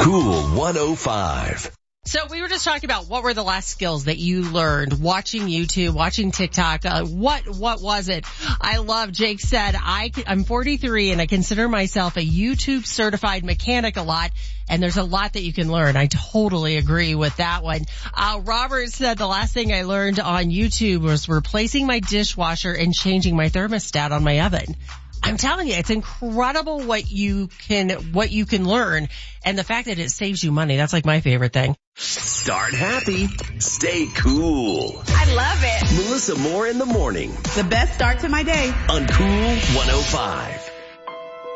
Cool 105. So we were just talking about what were the last skills that you learned watching YouTube, watching TikTok. What was it? I love, Jake said, I'm 43 and I consider myself a YouTube certified mechanic a lot. And there's a lot that you can learn. I totally agree with that one. Robert said the last thing I learned on YouTube was replacing my dishwasher and changing my thermostat on my oven. I'm telling you, it's incredible what you can learn. And the fact that it saves you money, that's like my favorite thing. Start happy. Stay cool. I love it. Melissa Moore in the morning. The best start to my day. On Cool 105.